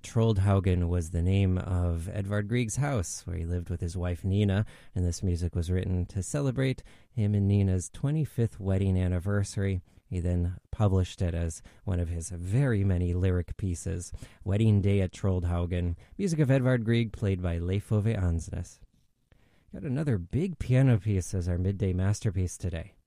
Troldhaugen was the name of Edvard Grieg's house, where he lived with his wife Nina, and this music was written to celebrate him and Nina's 25th wedding anniversary. He then published it as one of his very many lyric pieces, Wedding Day at Troldhaugen, music of Edvard Grieg, played by Leif Ove Ansnes. Got another big piano piece as our midday masterpiece today.